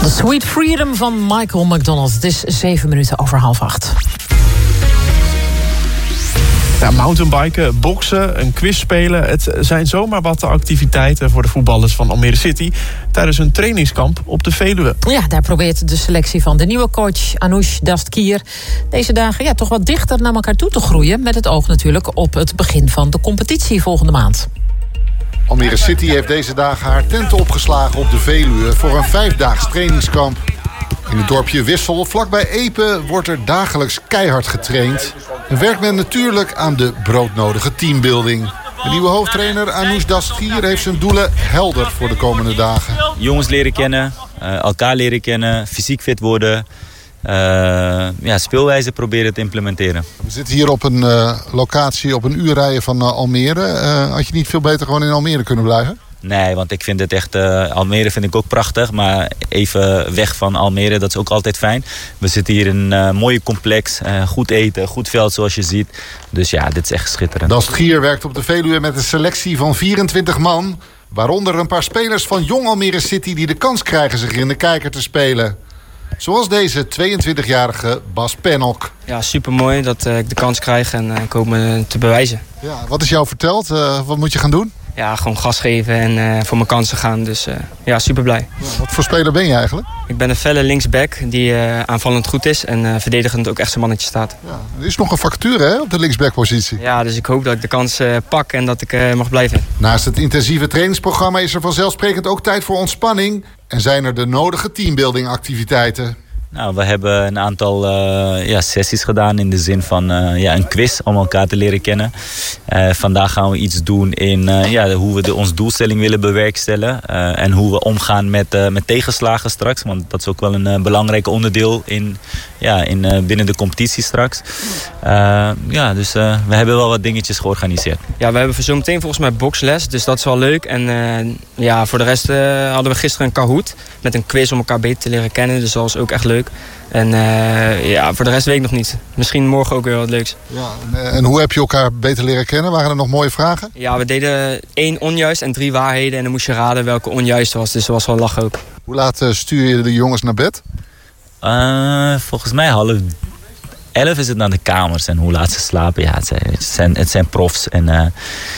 The Sweet Freedom van Michael McDonald. Het is 7 minuten over 7:30. Ja, mountainbiken, boksen, een quiz spelen. Het zijn zomaar wat activiteiten voor de voetballers van Almere City tijdens een trainingskamp op de Veluwe. Ja, daar probeert de selectie van de nieuwe coach Anoush Dastkier deze dagen toch wat dichter naar elkaar toe te groeien. Met het oog natuurlijk op het begin van de competitie volgende maand. Almere City heeft deze dagen haar tenten opgeslagen op de Veluwe voor een 5-daags trainingskamp. In het dorpje Wissel, vlakbij Epe, wordt er dagelijks keihard getraind. En werkt men natuurlijk aan de broodnodige teambuilding. De nieuwe hoofdtrainer Anoush Dastkier heeft zijn doelen helder voor de komende dagen. Jongens leren kennen, elkaar leren kennen, fysiek fit worden. Speelwijze proberen te implementeren. We zitten hier op een locatie op een uur rijden van Almere. Had je niet veel beter gewoon in Almere kunnen blijven? Nee, want ik vind het echt... Almere vind ik ook prachtig, maar even weg van Almere, dat is ook altijd fijn. We zitten hier in een mooie complex, goed eten, goed veld zoals je ziet. Dus ja, dit is echt schitterend. Dastkier werkt op de Veluwe met een selectie van 24 man. Waaronder een paar spelers van Jong Almere City die de kans krijgen zich in de kijker te spelen. Zoals deze 22-jarige Bas Pennock. Ja, supermooi dat ik de kans krijg en ik hoop me te bewijzen. Ja, wat is jou verteld? Wat moet je gaan doen? Ja, gewoon gas geven en voor mijn kansen gaan. Dus super blij. Ja, wat voor speler ben je eigenlijk? Ik ben een felle linksback die aanvallend goed is en verdedigend ook echt zijn mannetje staat. Ja, er is nog een vacature hè, op de linksbackpositie. Ja, dus ik hoop dat ik de kans pak en dat ik mag blijven. Naast het intensieve trainingsprogramma is er vanzelfspreekend ook tijd voor ontspanning. En zijn er de nodige teambuilding activiteiten. Nou, we hebben een aantal sessies gedaan in de zin van een quiz om elkaar te leren kennen. Vandaag gaan we iets doen in hoe we ons doelstelling willen bewerkstelligen. En hoe we omgaan met tegenslagen straks. Want dat is ook wel een belangrijk onderdeel binnen de competitie straks. Dus we hebben wel wat dingetjes georganiseerd. Ja, we hebben zometeen volgens mij boksles, dus dat is wel leuk. En voor de rest hadden we gisteren een Kahoot met een quiz om elkaar beter te leren kennen. Dus dat was ook echt leuk. En voor de rest weet ik nog niet. Misschien morgen ook weer wat leuks. Ja, en hoe heb je elkaar beter leren kennen? Waren er nog mooie vragen? Ja, we deden 1 onjuist en 3 waarheden. En dan moest je raden welke onjuist was. Dus dat was wel lachen ook. Hoe laat stuur je de jongens naar bed? Volgens mij 10:30 is het naar de kamers. En hoe laat ze slapen, ja, het zijn profs. En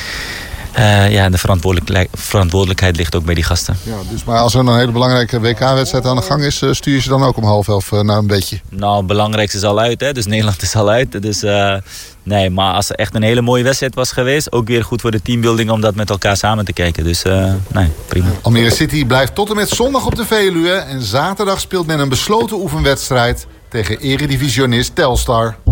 de verantwoordelijkheid ligt ook bij die gasten. Ja, dus maar als er een hele belangrijke WK-wedstrijd aan de gang is, stuur je ze dan ook om 10:30 naar een bedje? Nou, het belangrijkste is al uit, hè? Dus Nederland is al uit. Dus nee, maar als er echt een hele mooie wedstrijd was geweest, ook weer goed voor de teambuilding om dat met elkaar samen te kijken. Dus nee, prima. Almere City blijft tot en met zondag op de Veluwe en zaterdag speelt men een besloten oefenwedstrijd tegen eredivisionist Telstar.